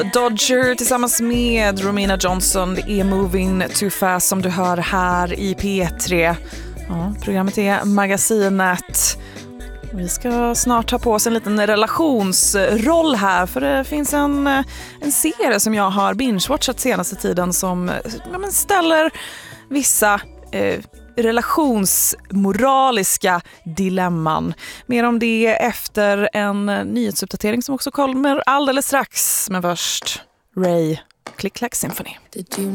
Dodger tillsammans med Romina Johnson. Det är Moving Too Fast som du hör här i P3. Ja, programmet är Magasinet. Vi ska snart ta på oss en liten relationsroll här, för det finns en serie som jag har binge-watchat senaste tiden som ställer vissa relationsmoraliska dilemman. Mer om det efter en nyhetsuppdatering som också kommer alldeles strax. Men först Ray, Click Clack Symphony.